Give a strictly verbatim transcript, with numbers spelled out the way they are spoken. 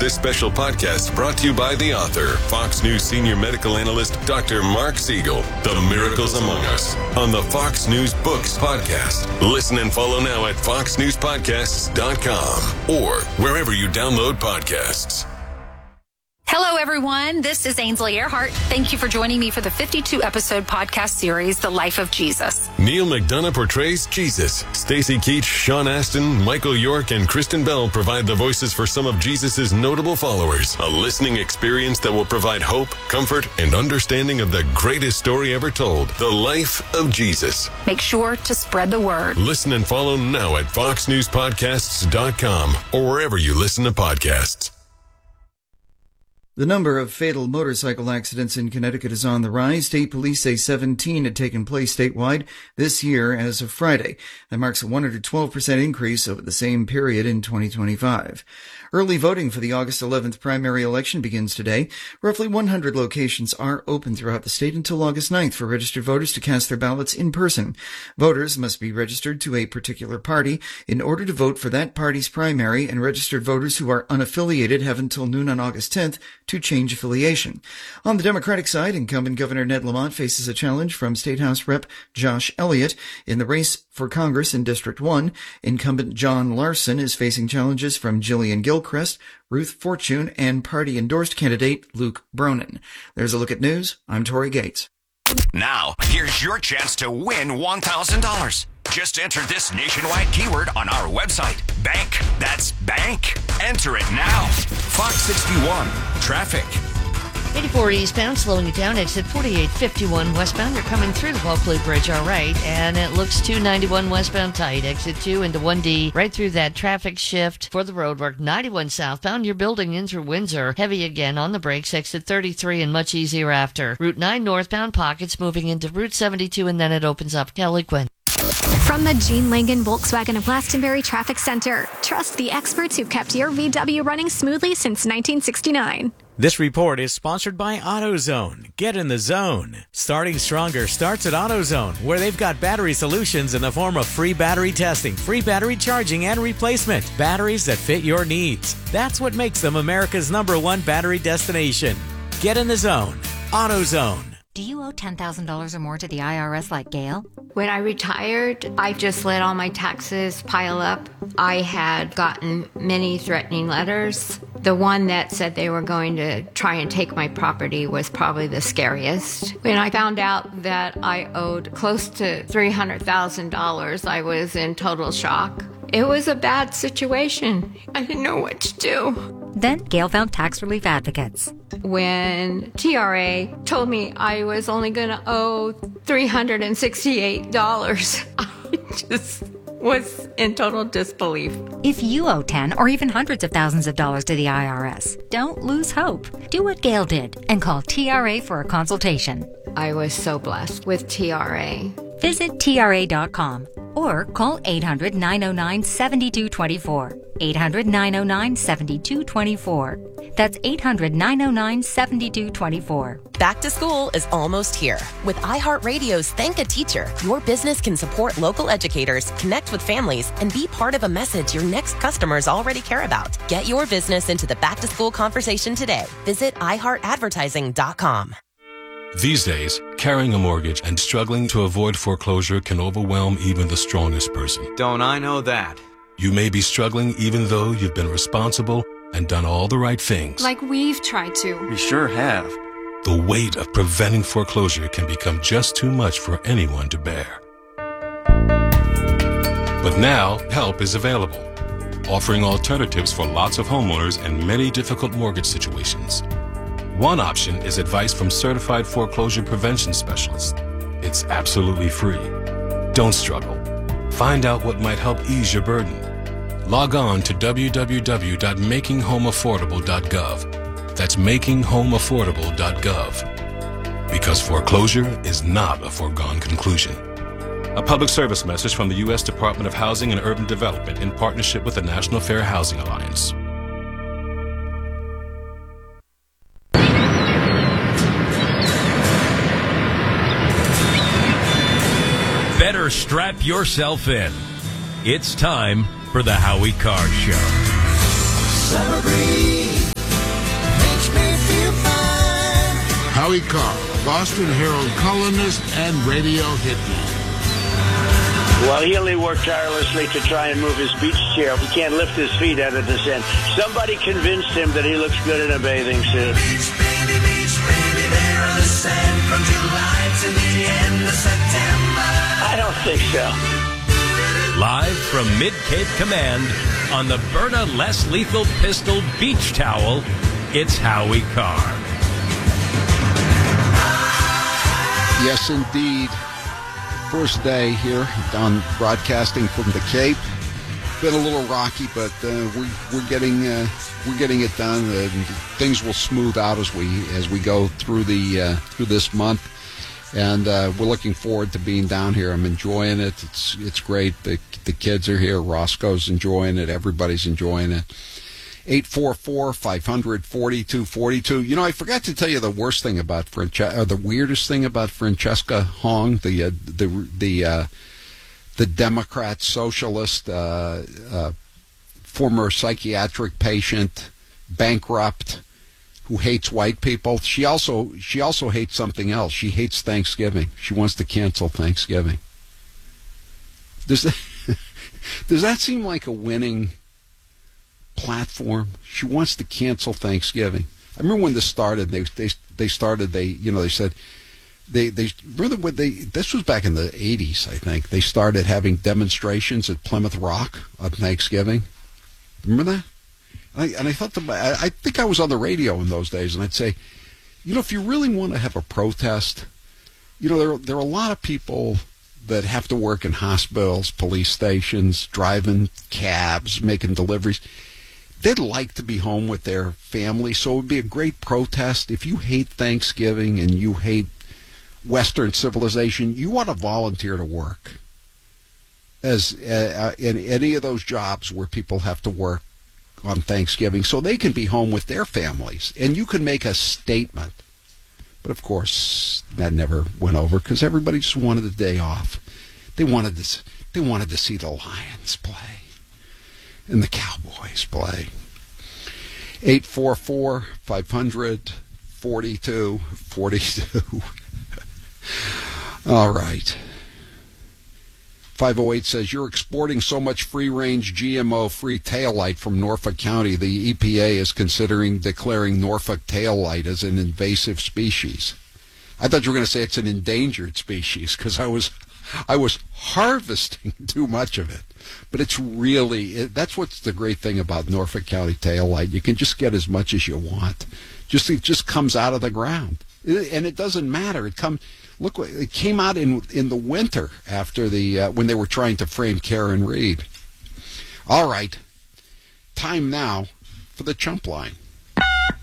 This special podcast brought to you by the author, Fox News senior medical analyst, Doctor Mark Siegel, The Miracles Among Us, on the Fox News Books podcast. Listen and follow now at fox news podcasts dot com or wherever you download podcasts. Hello, everyone. This is Ainsley Earhart. Thank you for joining me for the fifty-two episode podcast series, The Life of Jesus. Neil McDonough portrays Jesus. Stacey Keach, Sean Astin, Michael York, and Kristen Bell provide the voices for some of Jesus' notable followers. A listening experience that will provide hope, comfort, and understanding of the greatest story ever told, The Life of Jesus. Make sure to spread the word. Listen and follow now at fox news podcasts dot com or wherever you listen to podcasts. The number of fatal motorcycle accidents in Connecticut is on the rise. State police say seventeen had taken place statewide this year as of Friday. That marks a one hundred twelve percent increase over the same period in twenty twenty-five. Early voting for the August eleventh primary election begins today. Roughly one hundred locations are open throughout the state until August ninth for registered voters to cast their ballots in person. Voters must be registered to a particular party in order to vote for that party's primary, and registered voters who are unaffiliated have until noon on August tenth to change affiliation. On the Democratic side, incumbent Governor Ned Lamont faces a challenge from State House Rep Josh Elliott. In the race for Congress in District one, incumbent John Larson is facing challenges from Jillian Gilchrist, Ruth Fortune, and party-endorsed candidate Luke Bronin. There's a look at news. I'm Tori Gates. Now, here's your chance to win one thousand dollars. Just enter this nationwide keyword on our website. Bank. That's bank. Enter it now. Fox sixty-one. Traffic. eighty-four eastbound, slowing it down. Exit forty-eight fifty-one westbound. You're coming through the Walkley Bridge, all right. And it looks two ninety-one westbound tight. Exit two into one D. Right through that traffic shift for the roadwork. ninety-one southbound. You're building in through Windsor. Heavy again on the brakes. Exit thirty-three and much easier after. Route nine northbound pockets moving into Route seventy-two, and then it opens up. Kelly Quinn. From the Gene Langan Volkswagen of Glastonbury Traffic Center, trust the experts who've kept your V W running smoothly since nineteen sixty-nine. This report is sponsored by AutoZone. Get in the zone. Starting stronger starts at AutoZone, where they've got battery solutions in the form of free battery testing, free battery charging, and replacement. Batteries that fit your needs. That's what makes them America's number one battery destination. Get in the zone. AutoZone. Do you owe ten thousand dollars or more to the I R S like Gail? When I retired, I just let all my taxes pile up. I had gotten many threatening letters. The one that said they were going to try and take my property was probably the scariest. When I found out that I owed close to three hundred thousand dollars, I was in total shock. It was a bad situation. I didn't know what to do. Then Gail found tax relief advocates. When T R A told me I was only going to owe three hundred sixty-eight dollars, I just was in total disbelief. If you owe ten or even hundreds of thousands of dollars to the I R S, don't lose hope. Do what Gail did and call T R A for a consultation. I was so blessed with T R A. Visit T R A dot com or call eight hundred nine oh nine seven two two four. eight hundred nine oh nine seven two two four. That's eight hundred nine oh nine seven two two four. Back to school is almost here. With iHeartRadio's Thank a Teacher, your business can support local educators, connect with families, and be part of a message your next customers already care about. Get your business into the back to school conversation today. Visit i heart advertising dot com. These days, carrying a mortgage and struggling to avoid foreclosure can overwhelm even the strongest person. Don't I know that? You may be struggling even though you've been responsible and done all the right things. Like we've tried to. We sure have. The weight of preventing foreclosure can become just too much for anyone to bear. But now, help is available, offering alternatives for lots of homeowners in many difficult mortgage situations. One option is advice from certified foreclosure prevention specialists. It's absolutely free. Don't struggle. Find out what might help ease your burden. Log on to w w w dot making home affordable dot gov. That's making home affordable dot gov. Because foreclosure is not a foregone conclusion. A public service message from the U S Department of Housing and Urban Development in partnership with the National Fair Housing Alliance. Better strap yourself in. It's time for the Howie Carr Show. Summer breeze Howie Carr, Boston Herald columnist and radio hitman. Well, he only worked tirelessly to try and move his beach chair. He can't lift his feet out of the sand. Somebody convinced him that he looks good in a bathing suit. Beach, baby, beach, baby, there on the sand from July to the end of September. I don't think so. Live from Mid-Cape Command on the Berta Less Lethal Pistol Beach Towel, it's Howie Carr. Yes, indeed. First day here on broadcasting from the Cape. Been a little rocky, but uh, we, we're getting uh, we're getting it done. Uh, things will smooth out as we as we go through the uh, through this month, and uh, we're looking forward to being down here. I'm enjoying it. It's it's great. The the kids are here. Roscoe's enjoying it. Everybody's enjoying it. eight four four, five hundred, forty-two forty-two. You know, I forgot to tell you the worst thing about Francesca, or the weirdest thing about Francesca Hong, the uh, the the uh, the Democrat socialist, uh, uh, former psychiatric patient, bankrupt, who hates white people. She also she also hates something else. She hates Thanksgiving. She wants to cancel Thanksgiving. Does that, does that seem like a winning platform? She wants to cancel Thanksgiving. I remember when this started. They they they started. They you know they said they they remember when they this was back in the eighties. I think they started having demonstrations at Plymouth Rock on Thanksgiving. Remember that? And I, and I thought to, I, I think I was on the radio in those days, and I'd say, you know, if you really want to have a protest, you know, there there are a lot of people that have to work in hospitals, police stations, driving cabs, making deliveries. They'd like to be home with their family, so it would be a great protest. If you hate Thanksgiving and you hate Western civilization, you want to volunteer to work as uh, in any of those jobs where people have to work on Thanksgiving, so they can be home with their families, and you can make a statement. But of course, that never went over because everybody just wanted a day off. They wanted to, they wanted to see the Lions play and the Cowboys play. eight four four, five hundred, forty-two forty-two. All right. five oh eight says, you're exporting so much free-range G M O-free taillight from Norfolk County, the E P A is considering declaring Norfolk taillight as an invasive species. I thought you were going to say it's an endangered species because I was I was harvesting too much of it. But it's really, it, that's what's the great thing about Norfolk County taillight. You can just get as much as you want. Just It just comes out of the ground. It, and it doesn't matter. It comes... Look, it came out in in the winter after the uh, when they were trying to frame Karen Reed. All right, time now for the chump line.